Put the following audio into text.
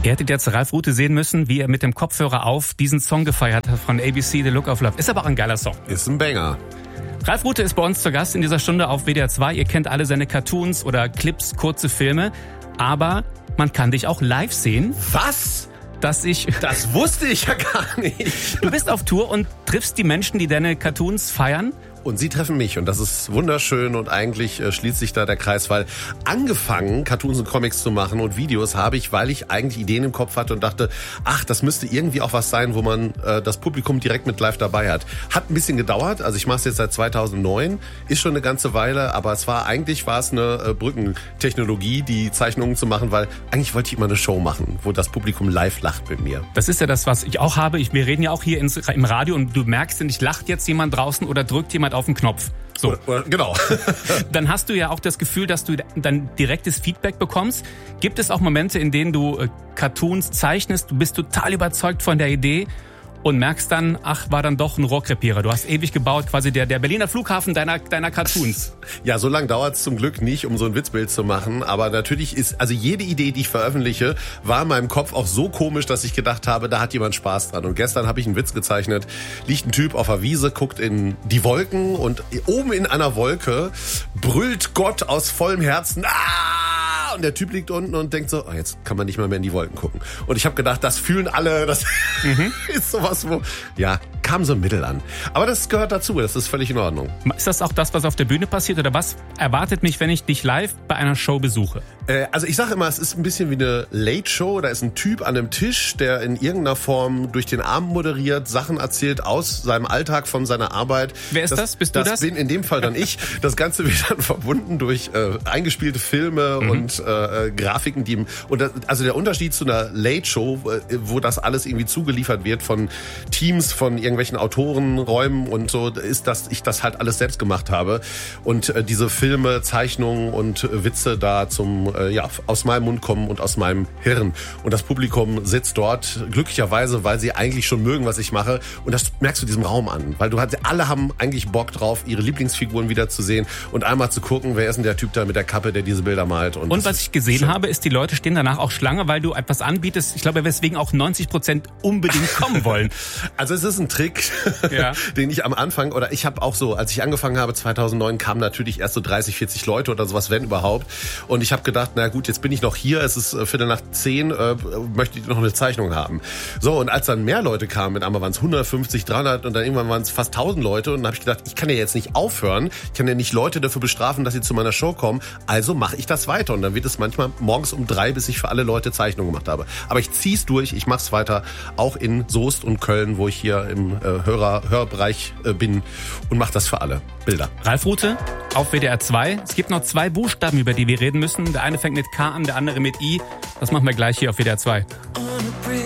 Ihr hättet jetzt Ralf Rute sehen müssen, wie er mit dem Kopfhörer auf diesen Song gefeiert hat von ABC, The Look of Love. Ist aber auch ein geiler Song. Ist ein Banger. Ralf Rute ist bei uns zu Gast in dieser Stunde auf WDR 2. Ihr kennt alle seine Cartoons oder Clips, kurze Filme. Aber man kann dich auch live sehen. Was? Das wusste ich ja gar nicht. Du bist auf Tour und triffst die Menschen, die deine Cartoons feiern. Und sie treffen mich und das ist wunderschön und eigentlich schließt sich da der Kreis, weil angefangen, Cartoons und Comics zu machen und Videos habe ich, weil ich eigentlich Ideen im Kopf hatte und dachte, ach, das müsste irgendwie auch was sein, wo man das Publikum direkt mit live dabei hat. Hat ein bisschen gedauert, also ich mache es jetzt seit 2009, ist schon eine ganze Weile, aber eigentlich war es eine Brückentechnologie, die Zeichnungen zu machen, weil eigentlich wollte ich immer eine Show machen, wo das Publikum live lacht mit mir. Das ist ja das, was ich auch habe. Wir reden ja auch hier im Radio und du merkst, nicht lacht jetzt jemand draußen oder drückt jemand auf den Knopf. So. Genau. Dann hast du ja auch das Gefühl, dass du dann direktes Feedback bekommst. Gibt es auch Momente, in denen du Cartoons zeichnest, du bist total überzeugt von der Idee und merkst dann, ach, war dann doch ein Rohrkrepierer. Du hast ewig gebaut, quasi der Berliner Flughafen deiner Cartoons. Ja, so lange dauert es zum Glück nicht, um so ein Witzbild zu machen. Aber natürlich ist, also jede Idee, die ich veröffentliche, war in meinem Kopf auch so komisch, dass ich gedacht habe, da hat jemand Spaß dran. Und gestern habe ich einen Witz gezeichnet. Liegt ein Typ auf der Wiese, guckt in die Wolken und oben in einer Wolke brüllt Gott aus vollem Herzen. Ah! Und der Typ liegt unten und denkt so, oh, jetzt kann man nicht mal mehr in die Wolken gucken. Und ich habe gedacht, das fühlen alle, das ist sowas, wo, ja, kam so ein Mittel an. Aber das gehört dazu, das ist völlig in Ordnung. Ist das auch das, was auf der Bühne passiert oder was erwartet mich, wenn ich dich live bei einer Show besuche? Also ich sage immer, es ist ein bisschen wie eine Late-Show, da ist ein Typ an einem Tisch, der in irgendeiner Form durch den Abend moderiert, Sachen erzählt aus seinem Alltag, von seiner Arbeit. Wer ist das? Bist du das? Das bin in dem Fall dann ich. Das Ganze wird dann verbunden durch eingespielte Filme und Grafiken, also der Unterschied zu einer Late-Show, wo das alles irgendwie zugeliefert wird von Teams, von irgendwelchen Autorenräumen und so, ist, dass ich das halt alles selbst gemacht habe und diese Filme, Zeichnungen und Witze da aus meinem Mund kommen und aus meinem Hirn. Und das Publikum sitzt dort glücklicherweise, weil sie eigentlich schon mögen, was ich mache. Und das merkst du diesem Raum an, weil alle haben eigentlich Bock drauf, ihre Lieblingsfiguren wieder zu sehen und einmal zu gucken, wer ist denn der Typ da mit der Kappe, der diese Bilder malt. Und was ich gesehen habe, ist, die Leute stehen danach auch Schlange, weil du etwas anbietest. Ich glaube, weswegen auch 90% unbedingt kommen wollen. Also es ist ein Trick, den ich am Anfang, oder ich habe auch so, als ich angefangen habe 2009, kamen natürlich erst so 30, 40 Leute oder sowas, wenn überhaupt. Und ich habe gedacht, na gut, jetzt bin ich noch hier, es ist 9:45, möchte ich noch eine Zeichnung haben. So, und als dann mehr Leute kamen, mit einmal waren es 150, 300 und dann irgendwann waren es fast 1000 Leute und dann habe ich gedacht, ich kann ja jetzt nicht aufhören, ich kann ja nicht Leute dafür bestrafen, dass sie zu meiner Show kommen, also mache ich das weiter. Und dann wird es manchmal morgens um 3, bis ich für alle Leute Zeichnungen gemacht habe. Aber ich zieh's durch, ich mach's weiter, auch in Soest und Köln, wo ich hier im Hörbereich bin und mache das für alle. Bilder. Ralf Rute auf WDR 2. Es gibt noch 2 Buchstaben, über die wir reden müssen. Der eine fängt mit K an, der andere mit I. Das machen wir gleich hier auf WDR 2.